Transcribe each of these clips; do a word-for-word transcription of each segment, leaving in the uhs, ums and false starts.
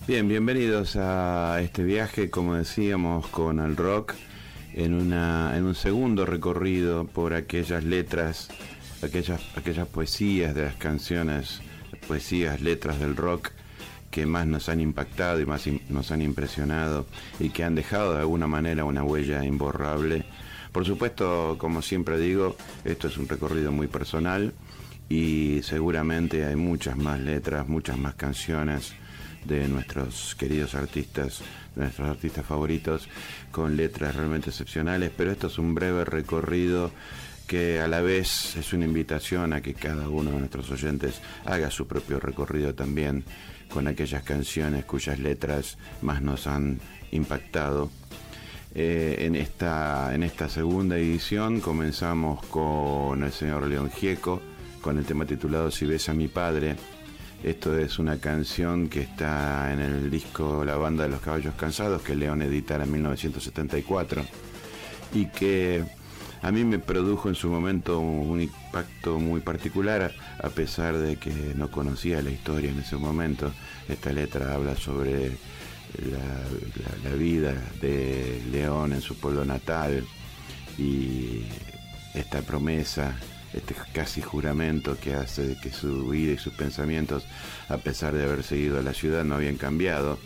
Bien, bienvenidos a este viaje, como decíamos, con el rock, en una en un segundo recorrido por aquellas letras, aquellas aquellas poesías de las canciones, poesías, letras del rock que más nos han impactado y más in, nos han impresionado y que han dejado de alguna manera una huella imborrable. Por supuesto, como siempre digo, esto es un recorrido muy personal y seguramente hay muchas más letras, muchas más canciones de nuestros queridos artistas, nuestros artistas favoritos, con letras realmente excepcionales, pero esto es un breve recorrido que a la vez es una invitación a que cada uno de nuestros oyentes haga su propio recorrido también con aquellas canciones cuyas letras más nos han impactado. Eh, en esta en esta segunda edición comenzamos con el señor León Gieco, con el tema titulado Si ves a mi padre. Esto es una canción que está en el disco La Banda de los Caballos Cansados, que León editara en mil novecientos setenta y cuatro, y que a mí me produjo en su momento un impacto muy particular, a pesar de que no conocía la historia en ese momento. Esta letra habla sobre la, la, la vida de León en su pueblo natal y esta promesa, este casi juramento que hace de que su vida y sus pensamientos, a pesar de haber seguido a la ciudad, no habían cambiado.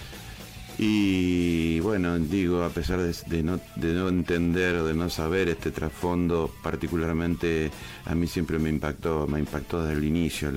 Y bueno, digo, a pesar de, de, no, de no entender, de no saber este trasfondo, particularmente a mí siempre me impactó, me impactó desde el inicio